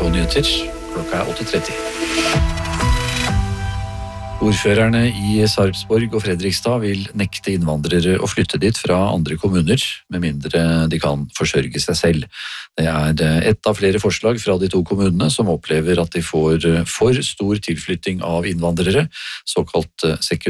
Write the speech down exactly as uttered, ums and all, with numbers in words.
K Nyheter. Klokka er åtte tretti. Ordførerne i Sarpsborg og Fredrikstad vil nekte innvandrere å flytte dit fra andre kommuner, med mindre de kan forsørge seg selv. Det er ett av flere forslag fra de to kommunene som opplever at de får for stor tilflytting av innvandrere, såkalt sekundær